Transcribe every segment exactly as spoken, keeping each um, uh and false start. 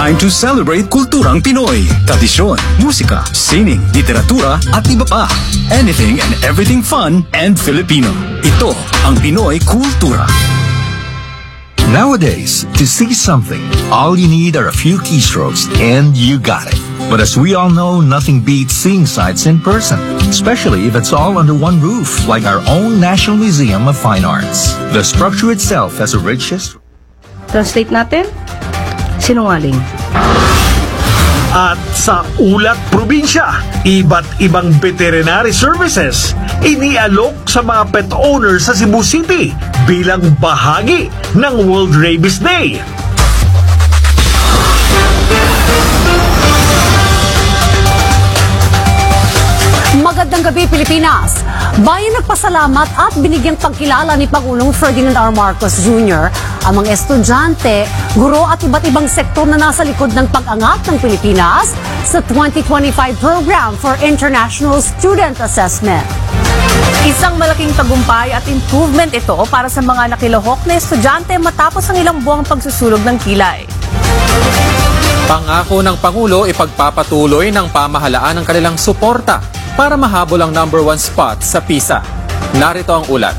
Time to celebrate kulturang Pinoy. Tradisyon, musika, sining, literatura at iba pa. Anything and everything fun and Filipino. Ito ang Pinoy Kultura. Nowadays, to see something, all you need are a few keystrokes and you got it. But as we all know, nothing beats seeing sights in person, especially if it's all under one roof, like our own National Museum of Fine Arts. The structure itself has a rich history. Translate natin? Sinungaling. At sa Ulat Probinsya, iba't ibang veterinary services inialok sa mga pet owners sa Cebu City bilang bahagi ng World Rabies Day. Magandang gabi, Pilipinas! Bayan nagpasalamat at binigyang pagkilala ni Pangulong Ferdinand R. Marcos Junior ang mga estudyante, guro at iba't ibang sektor na nasa likod ng pag-angat ng Pilipinas sa twenty twenty-five Program for International Student Assessment. Isang malaking tagumpay at improvement ito para sa mga nakilohok na estudyante matapos ang ilang buwang pagsusulog ng kilay. Pangako ng Pangulo, ipagpapatuloy ng pamahalaan ang kanilang suporta para mahabol ang number one spot sa PISA. Narito ang ulat.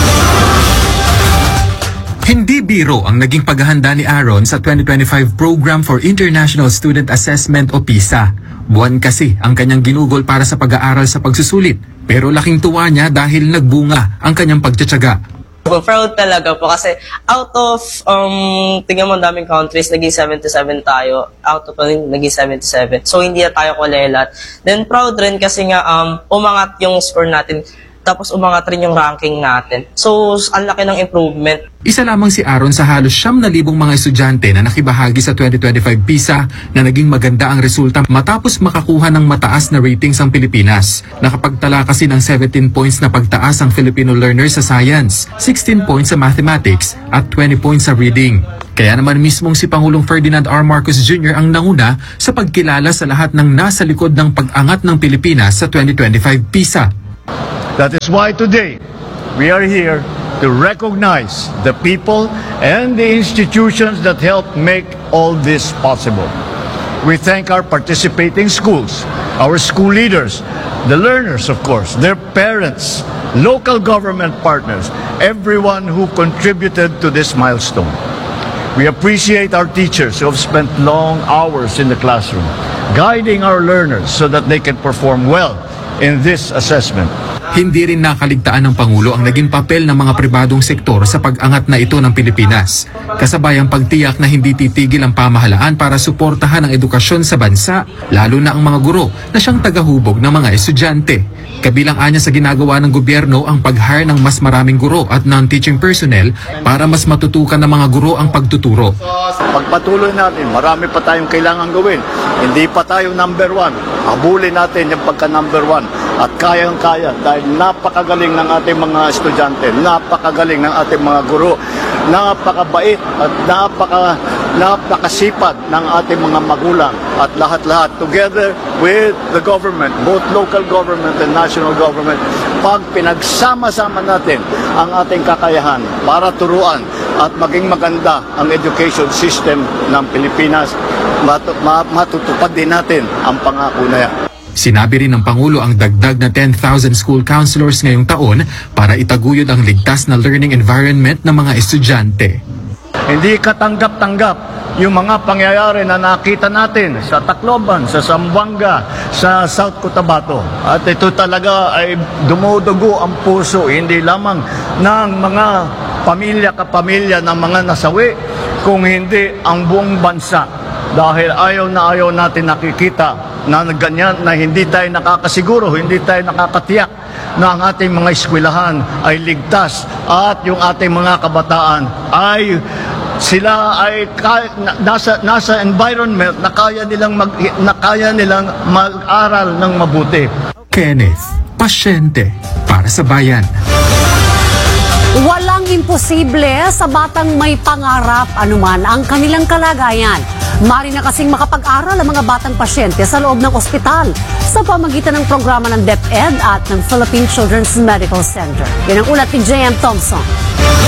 Hindi biro ang naging paghahanda ni Aaron sa twenty twenty-five Program for International Student Assessment o PISA. Buwan kasi ang kanyang ginugol para sa pag-aaral sa pagsusulit. Pero laking tuwa niya dahil nagbunga ang kanyang pagtsatsaga. Proud talaga po kasi out of, um, tingnan mo daming countries, naging seventy-seven tayo. Out of, naging seventy-seven. So, hindi na tayo kulelat. Then, proud rin kasi nga, um, umangat yung score natin. Tapos, umangat rin yung ranking natin. So, ang laki ng improvement. Isa lamang si Aaron sa halos siyam na libong mga estudyante na nakibahagi sa twenty twenty-five PISA na naging maganda ang resulta matapos makakuha ng mataas na ratings ang Pilipinas. Nakapagtala kasi ng seventeen points na pagtaas ang Filipino learners sa science, sixteen points sa mathematics at twenty points sa reading. Kaya naman mismong si Pangulong Ferdinand R. Marcos Junior ang nanguna sa pagkilala sa lahat ng nasa likod ng pag-angat ng Pilipinas sa twenty twenty-five PISA. That is why today we are here to recognize the people and the institutions that help make all this possible. We thank our participating schools, our school leaders, the learners, of course, their parents, local government partners, everyone who contributed to this milestone. We appreciate our teachers who have spent long hours in the classroom, guiding our learners so that they can perform well in this assessment. Hindi rin nakaligtaan ng Pangulo ang naging papel ng mga pribadong sektor sa pag-angat na ito ng Pilipinas. Kasabay ang pagtiyak na hindi titigil ang pamahalaan para suportahan ang edukasyon sa bansa, lalo na ang mga guro na siyang tagahubog ng mga estudyante. Kabilang anya sa ginagawa ng gobyerno ang pag-hire ng mas maraming guro at non-teaching personnel para mas matutukan ng mga guro ang pagtuturo. Pagpatuloy natin, marami pa tayong kailangan gawin. Hindi pa tayo number one. Habulin natin yung pagka-number one. At kayang-kaya dahil napakagaling ng ating mga estudyante, napakagaling ng ating mga guro, napakabait at napaka, napakasipag ng ating mga magulang at lahat-lahat together with the government, both local government and national government, pag pinagsama-sama natin ang ating kakayahan para turuan at maging maganda ang education system ng Pilipinas, matutupad din natin ang pangako na yan. Sinabi rin ng Pangulo ang dagdag na ten thousand school counselors ngayong taon para itaguyod ang ligtas na learning environment ng mga estudyante. Hindi katanggap-tanggap yung mga pangyayari na nakita natin sa Tacloban, sa Zamboanga, sa South Cotabato. At ito talaga ay dumudugo ang puso, hindi lamang ng mga pamilya-kapamilya ng mga nasawi, kung hindi ang buong bansa. Dahil ayaw na ayaw natin nakikita na ganyan, na hindi tayo nakakasiguro, hindi tayo nakakatiyak na ang ating mga eskwelahan ay ligtas at yung ating mga kabataan ay sila ay nasa nasa environment na kaya nilang mag na kaya nilang mag-aral ng mabuti. Kenneth, pasyente para sa bayan. Walang imposible sa batang may pangarap anuman ang kanilang kalagayan. Mari na kasing makapag-aral ang mga batang pasyente sa loob ng ospital sa pamagitan ng programa ng DepEd at ng Philippine Children's Medical Center. Yan ang ulat ni J M Thompson.